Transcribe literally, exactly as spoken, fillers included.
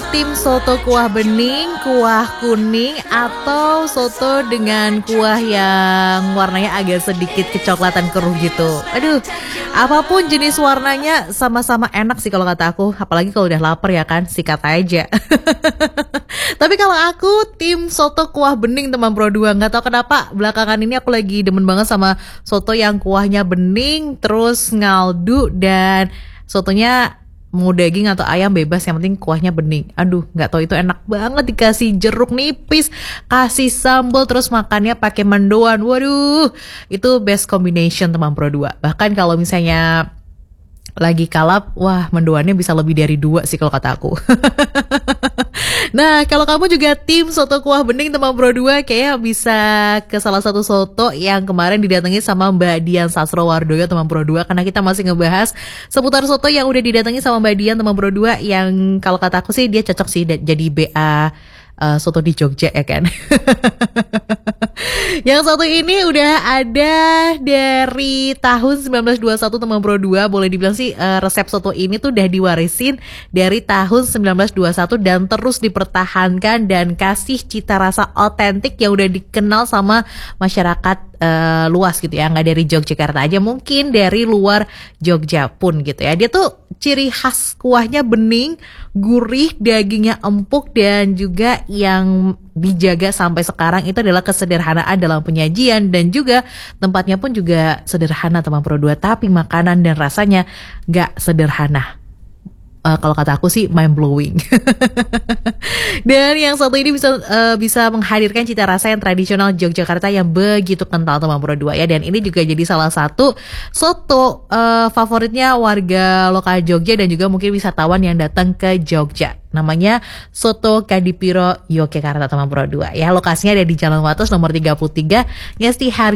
tim soto kuah bening, kuah kuning, atau soto dengan kuah yang warnanya agak sedikit kecoklatan keruh gitu? Aduh, apapun jenis warnanya sama-sama enak sih kalau kata aku. Apalagi kalau udah lapar ya kan, sikat aja. Tapi kalau aku tim soto kuah bening teman Pro dua. Nggak tahu kenapa belakangan ini aku lagi demen banget sama soto yang kuahnya bening, terus ngaldu, dan sotonya mau daging atau ayam bebas, yang penting kuahnya bening. Aduh, nggak tahu itu enak banget, dikasih jeruk nipis, kasih sambal, terus makannya pakai mendoan. Waduh, itu best combination teman Pro dua. Bahkan kalau misalnya lagi kalap, wah mendoannya bisa lebih dari dua sih kalau kata aku. Nah, kalau kamu juga tim soto kuah bening teman Pro dua, kayak bisa ke salah satu soto yang kemarin didatangi sama Mbak Dian Sastrowardoyo teman Pro dua, karena kita masih ngebahas seputar soto yang udah didatangi sama Mbak Dian teman Pro dua, yang kalau kata aku sih dia cocok sih jadi B A uh, soto di Jogja ya kan. Yang satu ini udah ada dari tahun sembilan belas dua puluh satu teman Pro dua. Boleh dibilang sih uh, resep soto ini tuh udah diwarisin dari tahun sembilan belas dua puluh satu dan terus dipertahankan dan kasih cita rasa otentik yang udah dikenal sama masyarakat uh, luas gitu ya. Nggak dari Yogyakarta aja, mungkin dari luar Jogja pun gitu ya. Dia tuh ciri khas kuahnya bening, gurih, dagingnya empuk, dan juga yang dijaga sampai sekarang itu adalah kesederhanaan dalam penyajian, dan juga tempatnya pun juga sederhana teman Pro dua, tapi makanan dan rasanya gak sederhana. Uh, kalau kata aku sih mind blowing. Dan yang satu ini bisa uh, bisa menghadirkan cita rasa yang tradisional Yogyakarta yang begitu kental teman Pro dua ya. Dan ini juga jadi salah satu soto uh, favoritnya warga lokal Jogja dan juga mungkin wisatawan yang datang ke Jogja. Namanya Soto Kadipiro Yogyakarta teman Pro dua ya. Lokasinya ada di Jalan Wates nomor tiga puluh tiga, Ngesti Harjo